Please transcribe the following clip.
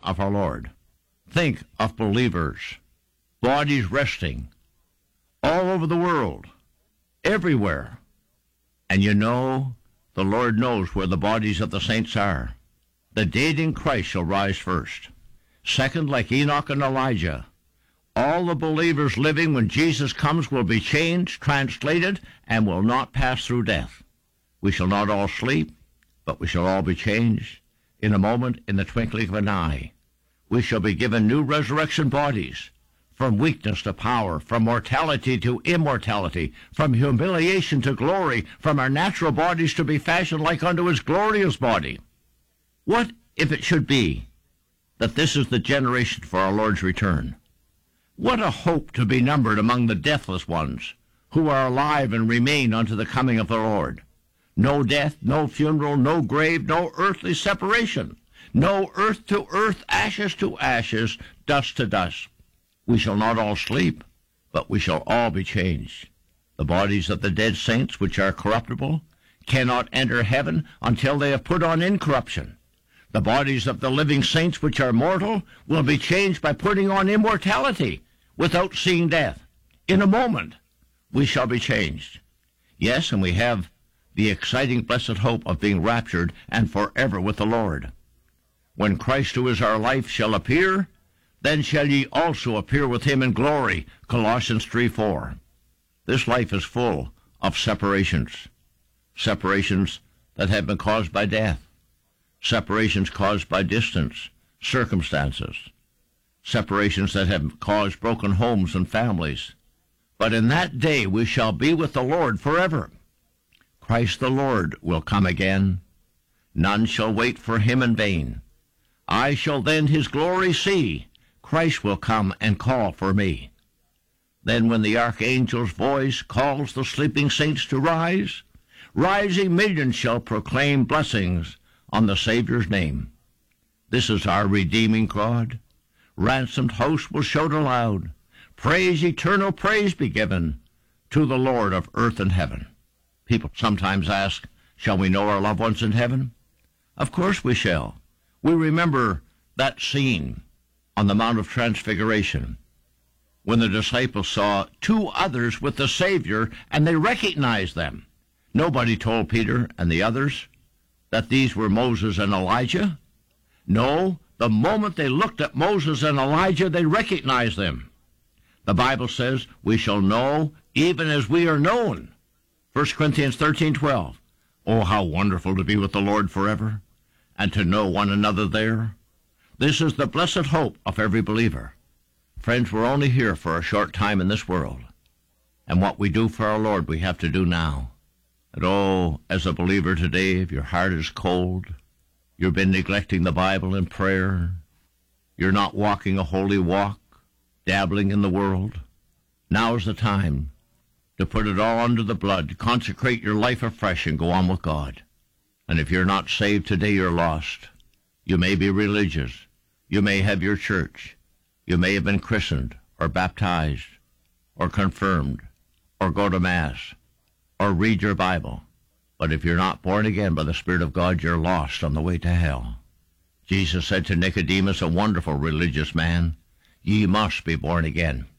of our Lord. Think of believers, bodies resting all over the world, everywhere. And you know, the Lord knows where the bodies of the saints are. The dead in Christ shall rise first. Second, like Enoch and Elijah, all the believers living when Jesus comes will be changed, translated, and will not pass through death. We shall not all sleep, but we shall all be changed in a moment, in the twinkling of an eye. We shall be given new resurrection bodies, from weakness to power, from mortality to immortality, from humiliation to glory, from our natural bodies to be fashioned like unto his glorious body. What if it should be that this is the generation for our Lord's return? What a hope to be numbered among the deathless ones who are alive and remain unto the coming of the Lord. No death, no funeral, no grave, no earthly separation. No earth to earth, ashes to ashes, dust to dust. We shall not all sleep, but we shall all be changed. The bodies of the dead saints, which are corruptible, cannot enter heaven until they have put on incorruption. The bodies of the living saints, which are mortal, will be changed by putting on immortality without seeing death. In a moment, we shall be changed. Yes, and we have the exciting blessed hope of being raptured and forever with the Lord. When Christ, who is our life, shall appear, then shall ye also appear with him in glory. Colossians 3:4. This life is full of separations. Separations that have been caused by death. Separations caused by distance, circumstances. Separations that have caused broken homes and families. But in that day we shall be with the Lord forever. Christ the Lord will come again. None shall wait for him in vain. I shall then his glory see. Christ will come and call for me. Then when the archangel's voice calls the sleeping saints to rise, rising millions shall proclaim blessings on the Savior's name. This is our redeeming God. Ransomed hosts will shout aloud, praise, eternal praise be given to the Lord of earth and heaven. People sometimes ask, shall we know our loved ones in heaven? Of course we shall. We remember that scene on the Mount of Transfiguration when the disciples saw two others with the Savior and they recognized them. Nobody told Peter and the others that these were Moses and Elijah. No, the moment they looked at Moses and Elijah, they recognized them. The Bible says, we shall know even as we are known. 1 Corinthians 13:12. Oh, how wonderful to be with the Lord forever, and to know one another there. This is the blessed hope of every believer. Friends, we're only here for a short time in this world, and what we do for our Lord we have to do now. And oh, as a believer today, if your heart is cold, you've been neglecting the Bible and prayer, you're not walking a holy walk, dabbling in the world, now is the time to put it all under the blood, consecrate your life afresh and go on with God. And if you're not saved today, you're lost. You may be religious. You may have your church. You may have been christened or baptized or confirmed or go to Mass or read your Bible. But if you're not born again by the Spirit of God, you're lost on the way to hell. Jesus said to Nicodemus, a wonderful religious man, ye must be born again.